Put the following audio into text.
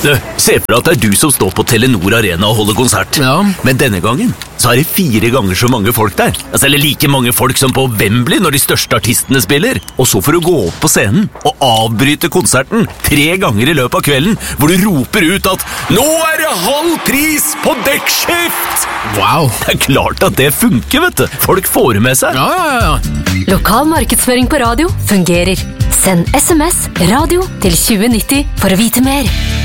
Du, se for deg at det er du som står på Telenor Arena og holder konsert. Ja. Men denne gangen så er det 4 ganger så mange folk der. Altså, eller like mange folk som på Wembley når de største artistene spiller. Og så får du gå opp på scenen og avbryte konserten 3 ganger i løpet av kvelden, hvor du roper ut at «Nå er det halv pris på dekkskift!» Wow. Det er klart at det funker, vet du. Folk får det med seg. Ja. Lokal markedsføring på radio fungerer. Send SMS radio til 2090 for å vite mer.